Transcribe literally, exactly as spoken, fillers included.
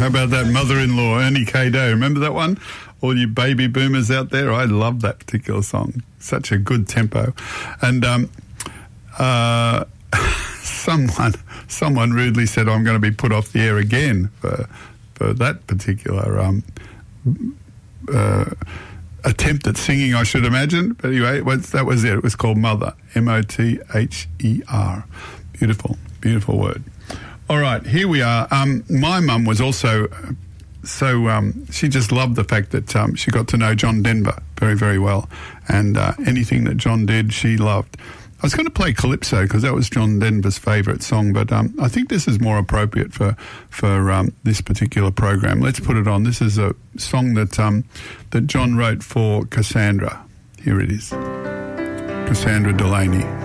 How about that Mother-in-Law, Ernie K. Day? Remember that one? All you baby boomers out there, I love that particular song. Such a good tempo. And um, uh, someone someone rudely said, I'm going to be put off the air again for, for that particular um, uh, attempt at singing, I should imagine. But anyway, it was, that was it. It was called Mother, M O T H E R. Beautiful, beautiful word. All right, here we are. Um, my mum was also... So um, she just loved the fact that um, she got to know John Denver very, very well. And uh, anything that John did, she loved. I was going to play Calypso because that was John Denver's favourite song, but um, I think this is more appropriate for for um, this particular program. Let's put it on. This is a song that um, that John wrote for Cassandra. Here it is. Cassandra Delaney.